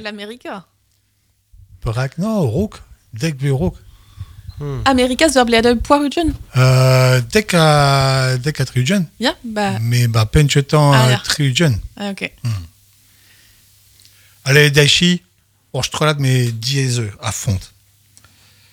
l'Amerika. Perak, no, rook. Dek be rook. Amerika zo bled poarugen. Dek a triugen. Ja, bah. Mais penchetan ja. triugen. Ah, ok. Allez, Daichi, je trollade mes 10 à fond.